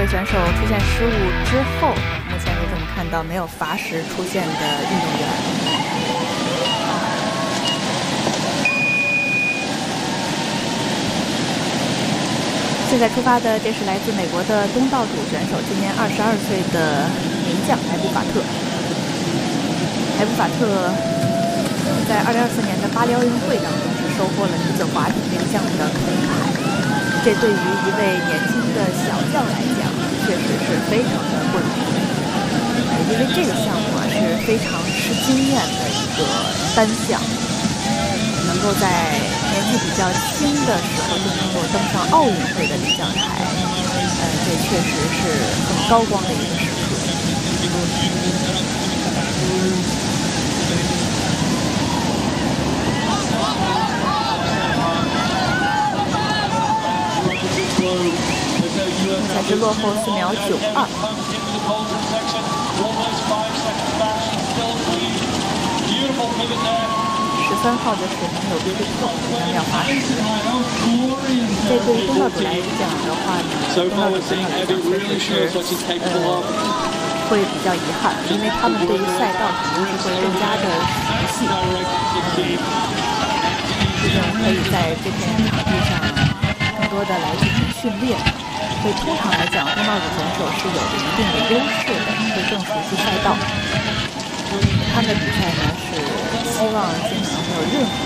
位选手出现失误之后，目前为止我们看到没有罚时出现的运动员。现在出发的，这是来自美国的东道主选手，今年22岁的名将埃布法特。埃布法特在2024年的巴黎奥运会当中是收获了女子划艇这个项目的铜牌，这对于一位年轻的小将来讲，确实是非常的不容易。因为这个项目是非常吃经验的一个单项，能够在年纪比较轻的时候就能够登上奥运会的领奖台，这确实是很高光的一个时刻。现在是落后4秒92。13号的是没有被破，要罚时。这对于东道主来讲的话呢，东道主选手来讲确实是会比较遗憾，因为他们对于赛道肯定是会更加的熟悉，毕竟可以在这片场地上更多的来进行训练。所以通常来讲，东道主选手是有着一定的优势的，会更熟悉赛道。他们的比赛呢是希望尽可能没有任何